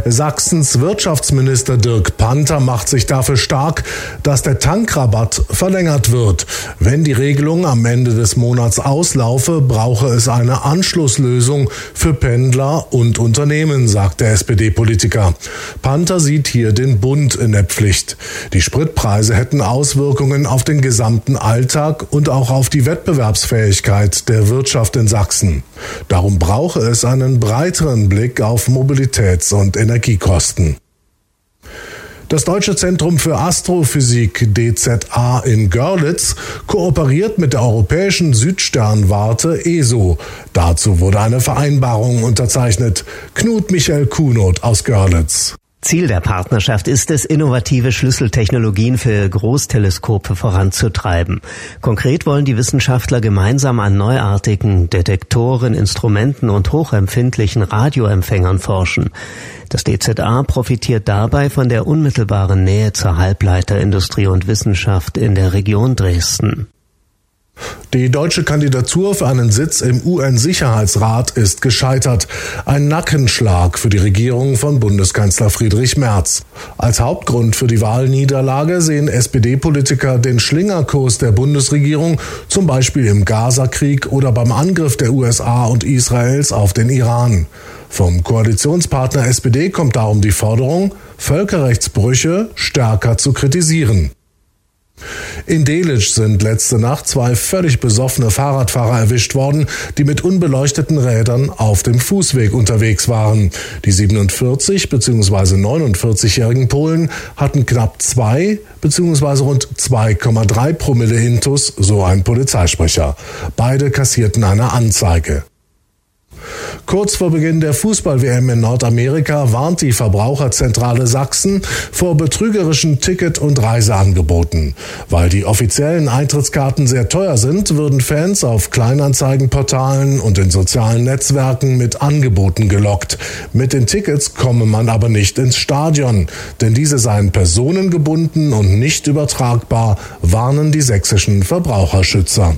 Sachsens Wirtschaftsminister Dirk Panther macht sich dafür stark, dass der Tankrabatt verlängert wird. Wenn die Regelung am Ende des Monats auslaufe, brauche es eine Anschlusslösung für Pendler und Unternehmen, sagt der SPD-Politiker. Panther sieht hier den Bund in der Pflicht. Die Spritpreise hätten Auswirkungen auf den gesamten Alltag und auch auf die Wettbewerbsfähigkeit der Wirtschaft in Sachsen. Darum brauche es einen breiteren Blick auf Mobilitäts- und Energiekosten. Das Deutsche Zentrum für Astrophysik DZA in Görlitz kooperiert mit der europäischen Südsternwarte ESO. Dazu wurde eine Vereinbarung unterzeichnet. Knut Michael Kuhnot aus Görlitz. Ziel der Partnerschaft ist es, innovative Schlüsseltechnologien für Großteleskope voranzutreiben. Konkret wollen die Wissenschaftler gemeinsam an neuartigen Detektoren, Instrumenten und hochempfindlichen Radioempfängern forschen. Das DZA profitiert dabei von der unmittelbaren Nähe zur Halbleiterindustrie und Wissenschaft in der Region Dresden. Die deutsche Kandidatur für einen Sitz im UN-Sicherheitsrat ist gescheitert. Ein Nackenschlag für die Regierung von Bundeskanzler Friedrich Merz. Als Hauptgrund für die Wahlniederlage sehen SPD-Politiker den Schlingerkurs der Bundesregierung, zum Beispiel im Gaza-Krieg oder beim Angriff der USA und Israels auf den Iran. Vom Koalitionspartner SPD kommt darum die Forderung, Völkerrechtsbrüche stärker zu kritisieren. In Delitzsch sind letzte Nacht 2 völlig besoffene Fahrradfahrer erwischt worden, die mit unbeleuchteten Rädern auf dem Fußweg unterwegs waren. Die 47 bzw. 49-jährigen Polen hatten knapp 2 bzw. rund 2,3 Promille Intus, so ein Polizeisprecher. Beide kassierten eine Anzeige. Kurz vor Beginn der Fußball-WM in Nordamerika warnt die Verbraucherzentrale Sachsen vor betrügerischen Ticket- und Reiseangeboten. Weil die offiziellen Eintrittskarten sehr teuer sind, würden Fans auf Kleinanzeigenportalen und in sozialen Netzwerken mit Angeboten gelockt. Mit den Tickets komme man aber nicht ins Stadion, denn diese seien personengebunden und nicht übertragbar, warnen die sächsischen Verbraucherschützer.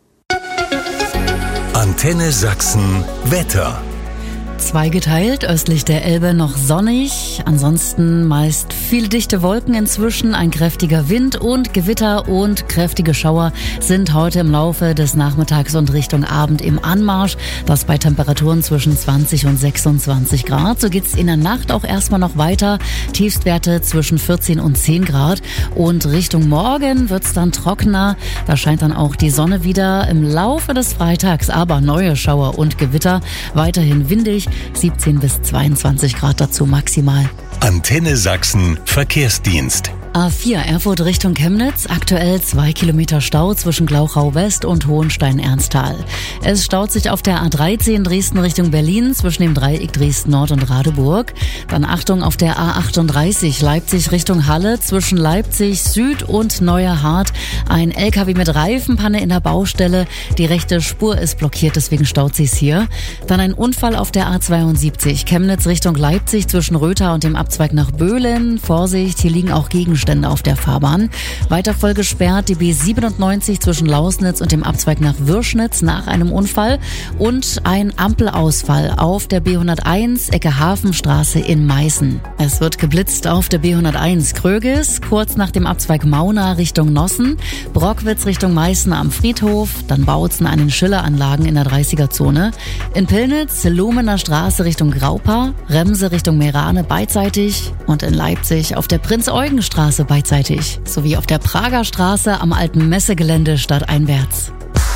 Antenne Sachsen Wetter. Zweigeteilt, östlich der Elbe noch sonnig, ansonsten meist viele dichte Wolken inzwischen, ein kräftiger Wind und Gewitter und kräftige Schauer sind heute im Laufe des Nachmittags und Richtung Abend im Anmarsch, das bei Temperaturen zwischen 20 und 26 Grad. So geht's in der Nacht auch erstmal noch weiter, Tiefstwerte zwischen 14 und 10 Grad und Richtung Morgen wird's dann trockener, da scheint dann auch die Sonne wieder im Laufe des Freitags, aber neue Schauer und Gewitter, weiterhin windig, 17 bis 22 Grad dazu maximal. Antenne Sachsen Verkehrsdienst. A4 Erfurt Richtung Chemnitz, aktuell 2 Kilometer Stau zwischen Glauchau West und Hohenstein-Ernsthal. Es staut sich auf der A13 Dresden Richtung Berlin zwischen dem Dreieck Dresden Nord und Radeburg. Dann Achtung auf der A38 Leipzig Richtung Halle zwischen Leipzig Süd und Neuerhardt. Ein LKW mit Reifenpanne in der Baustelle. Die rechte Spur ist blockiert, deswegen staut sich's hier. Dann ein Unfall auf der A72 Chemnitz Richtung Leipzig zwischen Rötha und dem Abzweig nach Böhlen. Vorsicht, hier liegen auch Gegenstände auf der Fahrbahn. Weiter voll gesperrt die B97 zwischen Lausnitz und dem Abzweig nach Würschnitz nach einem Unfall und ein Ampelausfall auf der B101 Ecke Hafenstraße in Meißen. Es wird geblitzt auf der B101 Krögis, kurz nach dem Abzweig Mauna Richtung Nossen, Brockwitz Richtung Meißen am Friedhof, dann Bautzen an den Schilleranlagen in der 30er-Zone. In Pillnitz, Lumener Straße Richtung Graupa, Remse Richtung Merane beidseitig und in Leipzig auf der Prinz-Eugen-Straße beidseitig, sowie auf der Prager Straße am alten Messegelände stadteinwärts.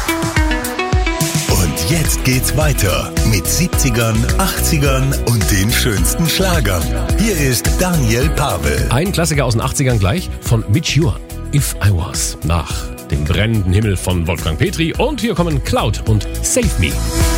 Und jetzt geht's weiter mit 70ern, 80ern und den schönsten Schlagern. Hier ist Daniel Pavel. Ein Klassiker aus den 80ern gleich von Mitch Ure, If I Was, nach dem brennenden Himmel von Wolfgang Petri. Und hier kommen Cloud und Save Me.